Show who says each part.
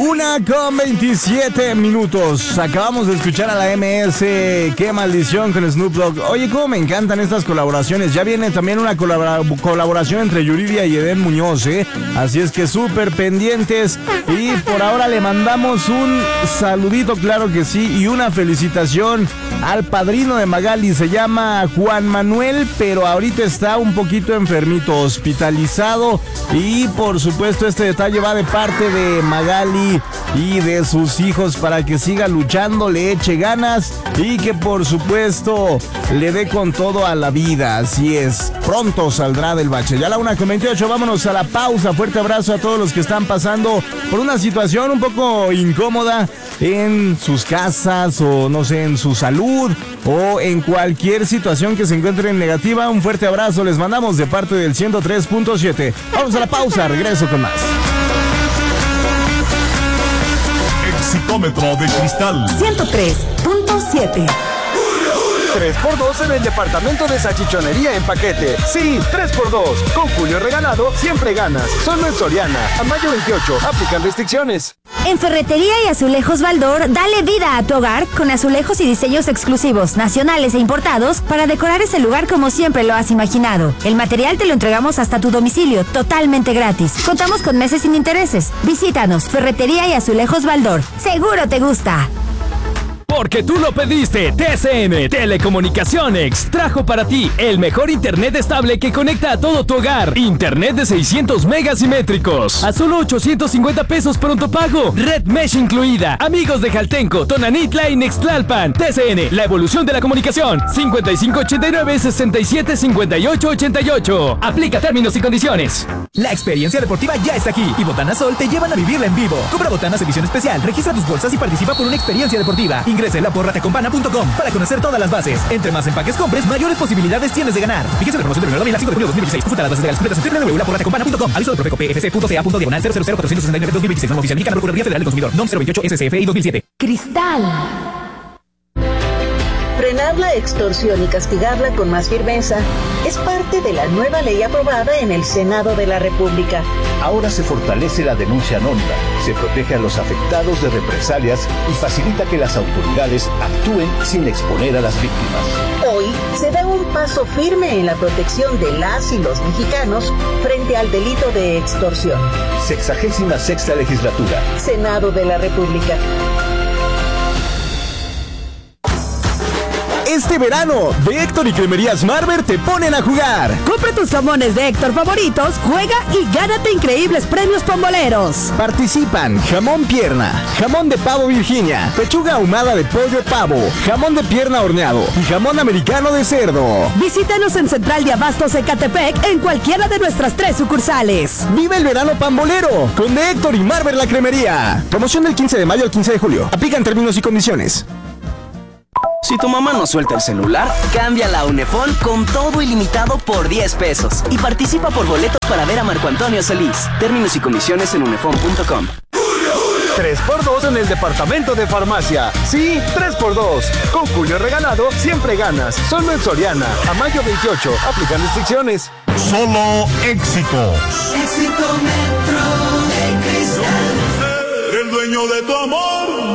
Speaker 1: 1:27. Acabamos de escuchar a la MS, Qué Maldición, con Snoop Dogg. Oye, cómo me encantan estas colaboraciones. Ya viene también una colaboración entre Yuridia y Edén Muñoz, así es que súper pendientes. Y por ahora le mandamos un saludito, claro que sí, y una felicitación al padrino de Magali. Se llama Juan Manuel, pero ahorita está un poquito enfermito, hospitalizado. Y por supuesto este detalle va de parte de Magali y de sus hijos para que siga luchando, le eche ganas y que por supuesto le dé con todo a la vida. Así es, pronto saldrá del bache. Ya a la 1:28, vámonos a la pausa. Fuerte abrazo a todos los que están pasando por una situación un poco incómoda en sus casas o no sé, en su salud o en cualquier situación que se encuentren negativa. Un fuerte abrazo les mandamos de parte del 103.7. Vamos a la pausa, regreso con más.
Speaker 2: Exitómetro de cristal
Speaker 3: 103.7.
Speaker 4: 3x2 en el departamento de salchichonería en paquete. Sí, 3x2. Con Julio Regalado siempre ganas. Solo en Soriana. A mayo 28. Aplican restricciones.
Speaker 3: En Ferretería y Azulejos Baldor, dale vida a tu hogar con azulejos y diseños exclusivos, nacionales e importados para decorar ese lugar como siempre lo has imaginado. El material te lo entregamos hasta tu domicilio, totalmente gratis. Contamos con meses sin intereses. Visítanos, Ferretería y Azulejos Baldor. Seguro te gusta.
Speaker 5: Porque tú lo pediste, TCM Telecomunicaciones trajo para ti el mejor internet estable que conecta a todo tu hogar. Internet de 600 megas simétricos a solo 850 pesos pronto pago. Red Mesh incluida. Amigos de Jaltenco, Tonanitla y Nextlalpan. TCN, la evolución de la comunicación. 5589-675888. Aplica términos y condiciones.
Speaker 6: La experiencia deportiva ya está aquí y Botanas Sol te llevan a vivirla en vivo. Compra botanas edición especial, registra tus bolsas y participa por una experiencia deportiva. Ingresa en laporratecompana.com para conocer todas las bases. Entre más empaques compres, mayores posibilidades tienes de ganar. Fíjese la promoción del 1 de 5 de julio 2016. Consulta las bases legales completas en www.laporratecompana.com. Aviso de Profeco PFC.ca.diagonal 000-469-2016. Norma oficial mexicana, Procuraduría Federal del Consumidor. NOM 028 SCFI 2007.
Speaker 3: Cristal.
Speaker 7: Frenar la extorsión y castigarla con más firmeza es parte de la nueva ley aprobada en el Senado de la República.
Speaker 8: Ahora se fortalece la denuncia anónima, se protege a los afectados de represalias y facilita que las autoridades actúen sin exponer a las víctimas.
Speaker 7: Hoy se da un paso firme en la protección de las y los mexicanos frente al delito de extorsión.
Speaker 8: 66ª legislatura.
Speaker 7: Senado de la República.
Speaker 1: Este verano, de Héctor y Cremerías Marber te ponen a jugar.
Speaker 9: Compra tus jamones de Héctor favoritos, juega y gánate increíbles premios pomboleros.
Speaker 1: Participan jamón pierna, jamón de pavo Virginia, pechuga ahumada de pollo pavo, jamón de pierna horneado y jamón americano de cerdo.
Speaker 9: Visítanos en Central de Abastos Ecatepec en cualquiera de nuestras 3 sucursales.
Speaker 1: Vive el verano pambolero con de Héctor y Marber la Cremería. Promoción del 15 de mayo al 15 de julio. Aplican términos y condiciones.
Speaker 10: Si tu mamá no suelta el celular, cámbiala a Unefón con todo ilimitado por 10 pesos y participa por boletos para ver a Marco Antonio Solís. Términos y condiciones en unefón.com.
Speaker 4: 3x2 en el departamento de farmacia. Sí, 3x2. Con Julio Regalado siempre ganas. Solo en Soriana. A mayo 28. Aplican restricciones.
Speaker 2: Solo éxitos.
Speaker 11: Exitómetro de cristal.
Speaker 2: El dueño de tu amor.